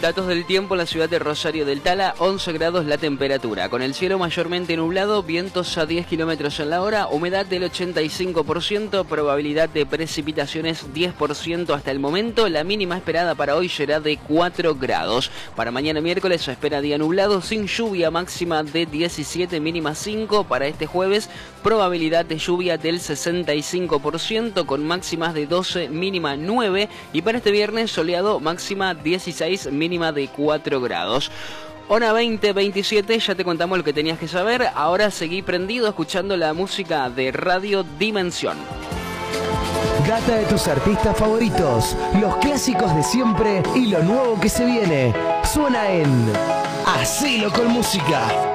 Datos del tiempo en la ciudad de Rosario del Tala, 11 grados la temperatura, con el cielo mayormente nublado, vientos a 10 kilómetros en la hora, humedad del 85%, probabilidad de precipitaciones 10% hasta el momento. La mínima esperada para hoy será de 4 grados. Para mañana miércoles se espera día nublado, sin lluvia, máxima de 17, mínima 5. Para este jueves, probabilidad de lluvia del 65%, con máximas de 12, mínima 9. Y para este viernes, soleado, máxima 16, mínima de 4 grados. Hora 20:27, ya te contamos lo que tenías que saber. Ahora seguí prendido escuchando la música de Radio Dimensión. Data de tus artistas favoritos, los clásicos de siempre y lo nuevo que se viene. Suena en Hacelo con Música.